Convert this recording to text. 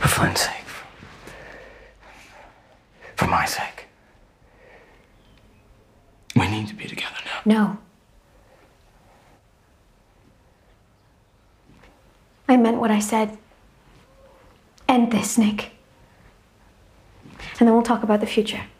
For Flynn's sake. For my sake. We need to be together now. No. I meant what I said. End this, Nick. And then we'll talk about the future.